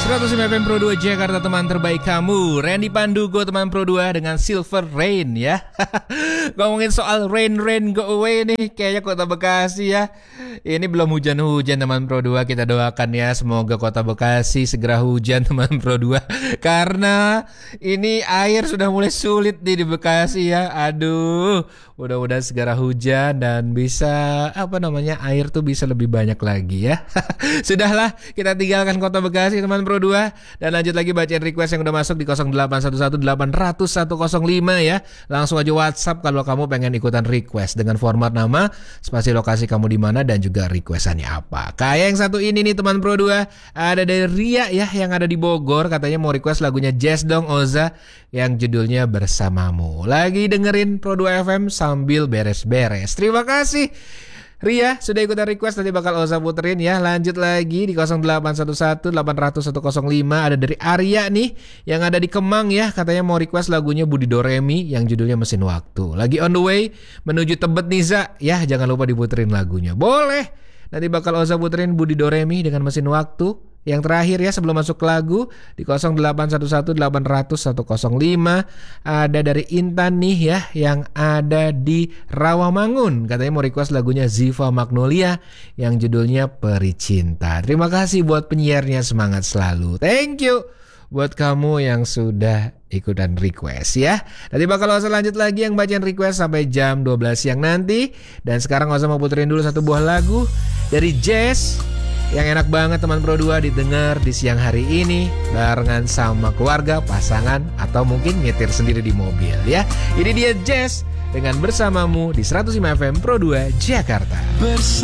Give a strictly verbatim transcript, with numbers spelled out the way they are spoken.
seratus lima F M Pro dua Jakarta, teman terbaik kamu. Randy Pandugo, teman Pro dua dengan Silver Rain ya. Ngomongin soal Rain Rain Go Away nih, kayaknya Kota Bekasi ya. Ini belum hujan-hujan teman Pro dua. Kita doakan ya, semoga Kota Bekasi segera hujan teman Pro dua. Karena ini air sudah mulai sulit nih di Bekasi ya. Aduh, mudah-mudahan segera hujan dan bisa apa namanya air tuh bisa lebih banyak lagi ya. Sudahlah, kita tinggalkan Kota Bekasi teman Pro dua dan lanjut lagi bacain request yang udah masuk di nol delapan satu satu delapan nol nol satu nol lima ya. Langsung aja WhatsApp kalau kamu pengen ikutan request dengan format nama, spasi lokasi kamu di mana dan juga requestannya apa. Kayak yang satu ini nih teman Pro dua, ada dari Ria ya yang ada di Bogor, katanya mau request lagunya Jazz dong Oza yang judulnya Bersamamu. Lagi dengerin Pro dua F M sambil beres-beres. Terima kasih Ria sudah ikutan request, nanti bakal Oza puterin ya. Lanjut lagi di nol delapan satu satu delapan nol nol satu nol lima, ada dari Arya nih yang ada di Kemang ya, katanya mau request lagunya Budi Doremi yang judulnya Mesin Waktu. Lagi on the way menuju Tebet Niza ya, jangan lupa diputerin lagunya. Boleh, nanti bakal Oza puterin Budi Doremi dengan Mesin Waktu. Yang terakhir ya sebelum masuk ke lagu di nol delapan satu satu delapan nol nol satu nol lima, ada dari Intan nih ya yang ada di Rawamangun, katanya mau request lagunya Ziva Magnolia yang judulnya Peri Cinta. Terima kasih buat penyiarnya, semangat selalu. Thank you buat kamu yang sudah ikutan request ya. Nanti bakal Oza lanjut lagi yang bacain request sampai jam dua belas siang nanti. Dan sekarang Oza mau puterin dulu satu buah lagu dari Jazz yang enak banget teman Pro dua didengar di siang hari ini barengan sama keluarga, pasangan, atau mungkin nyetir sendiri di mobil ya. Ini dia Jazz dengan Bersamamu di seratus lima F M Pro dua Jakarta. Bersama